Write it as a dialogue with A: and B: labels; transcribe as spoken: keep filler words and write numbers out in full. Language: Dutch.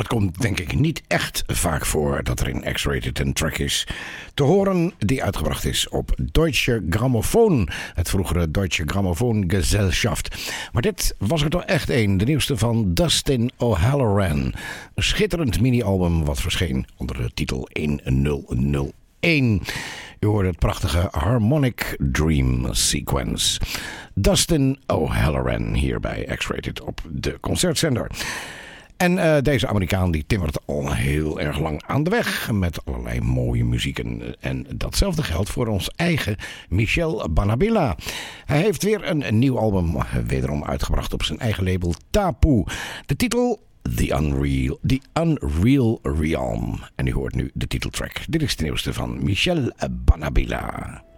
A: komt denk ik niet echt vaak voor dat er in X-Rated een track is te horen die uitgebracht is op Deutsche Grammophon, het vroegere Deutsche Grammophon Gesellschaft. Maar dit was er toch echt een, de nieuwste van Dustin O'Halloran. Een schitterend mini-album wat verscheen onder de titel honderdéén. U hoorde het prachtige Harmonic Dream Sequence. Dustin O'Halloran hier bij X-Rated op de concertzender. En uh, deze Amerikaan die timmert al heel erg lang aan de weg met allerlei mooie muzieken. En datzelfde geldt voor ons eigen Michel Banabila. Hij heeft weer een, een nieuw album wederom uitgebracht op zijn eigen label Tapu. De titel The Unreal, The Unreal Realm. En u hoort nu de titeltrack. Dit is de nieuwste van Michel Banabila.